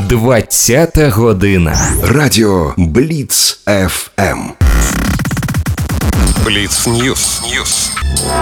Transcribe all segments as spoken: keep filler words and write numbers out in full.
двадцята година. Радіо Бліц еф ем. Бліц Ньюс. Ньюс.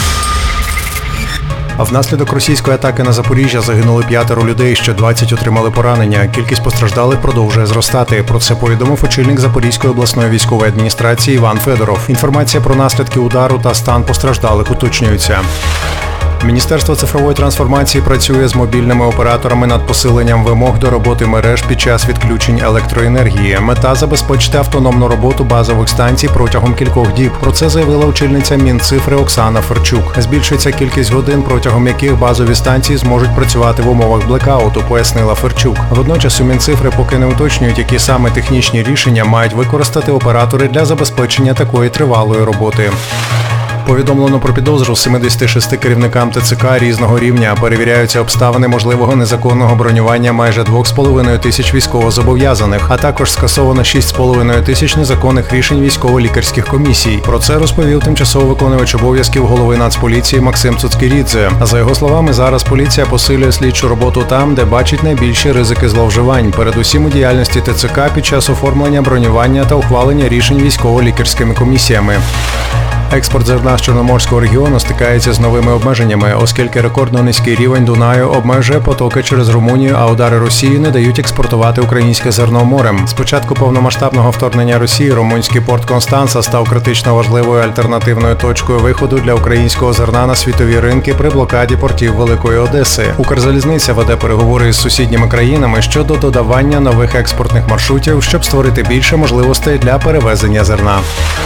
А внаслідок російської атаки на Запоріжжя загинули п'ятеро людей, ще двадцять отримали поранення. Кількість постраждалих продовжує зростати. Про це повідомив очільник Запорізької обласної військової адміністрації Іван Федоров. Інформація про наслідки удару та стан постраждалих уточнюється. Міністерство цифрової трансформації працює з мобільними операторами над посиленням вимог до роботи мереж під час відключень електроенергії. Мета – забезпечити автономну роботу базових станцій протягом кількох діб. Про це заявила очільниця Мінцифри Оксана Ферчук. Збільшиться кількість годин, протягом яких базові станції зможуть працювати в умовах блекауту, пояснила Ферчук. Водночас у Мінцифри поки не уточнюють, які саме технічні рішення мають використати оператори для забезпечення такої тривалої роботи. Повідомлено про підозру семидесяти шести керівникам ТЦК різного рівня. Перевіряються обставини можливого незаконного бронювання майже двох з половиною тисяч військовозобов'язаних, а також скасовано шість з половиною тисяч незаконних рішень військово-лікарських комісій. Про це розповів тимчасово виконувач обов'язків голови Нацполіції Максим Цуцькірідзе. За його словами, зараз поліція посилює слідчу роботу там, де бачить найбільші ризики зловживань, передусім у діяльності ТЦК під час оформлення бронювання та ухвалення рішень військово-лікарськими комісіями. Експорт зерна з Чорноморського регіону стикається з новими обмеженнями, оскільки рекордно низький рівень Дунаю обмежує потоки через Румунію, а удари Росії не дають експортувати українське зерно морем. З початку повномасштабного вторгнення Росії румунський порт Констанца став критично важливою альтернативною точкою виходу для українського зерна на світові ринки при блокаді портів Великої Одеси. Укрзалізниця веде переговори із сусідніми країнами щодо додавання нових експортних маршрутів, щоб створити більше можливостей для перевезення зерна.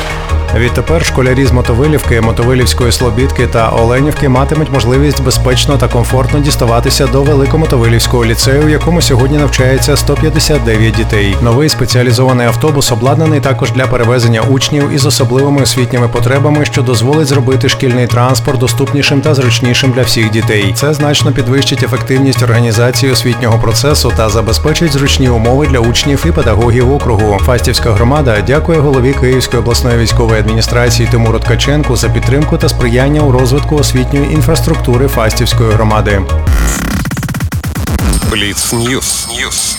Відтепер школярі з Мотовилівки, Мотовилівської Слобідки та Оленівки матимуть можливість безпечно та комфортно діставатися до Великомотовилівського ліцею, в якому сьогодні навчається сто п'ятдесят дев'ять дітей. Новий спеціалізований автобус обладнаний також для перевезення учнів із особливими освітніми потребами, що дозволить зробити шкільний транспорт доступнішим та зручнішим для всіх дітей. Це значно підвищить ефективність організації освітнього процесу та забезпечить зручні умови для учнів і педагогів округу. Фастівська громада дякує голові Київської обласної військової адміністрації Тимуру Ткаченку за підтримку та сприяння у розвитку освітньої інфраструктури Фастівської громади. Бліц Ньюс. Ньюс.